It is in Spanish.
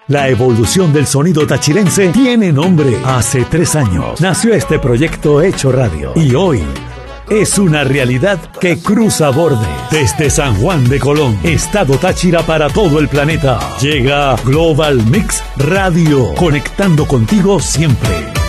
La evolución del sonido tachirense tiene nombre. Hace 3 años nació este proyecto Hecho Radio y hoy es una realidad que cruza bordes. Desde San Juan de Colón, Estado Táchira para todo el planeta, llega Global Mix Radio, conectando contigo siempre.